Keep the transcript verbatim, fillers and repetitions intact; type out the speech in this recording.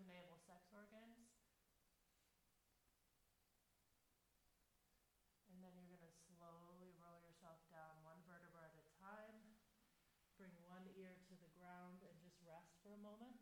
and navel sex organs. And then you're gonna slowly roll yourself down one vertebra at a time. Bring one ear to the ground and just rest for a moment.